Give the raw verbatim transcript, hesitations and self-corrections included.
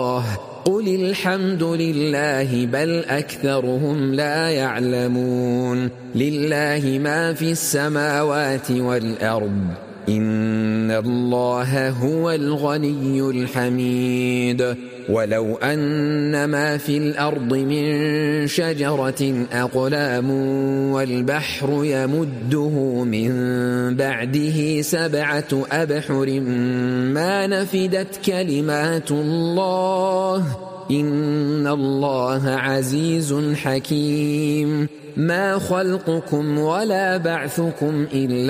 قل الحمد لله بل أكثرهم لا يعلمون لله ما في السماوات والأرض إن الله هو الغني الحميد ولو أن ما في الأرض من شجرة أقلام والبحر يمده من بعده سبعة أبحر ما نفدت كلمات الله إن الله عزيز حكيم ما خلقكم ولا بعثكم إلا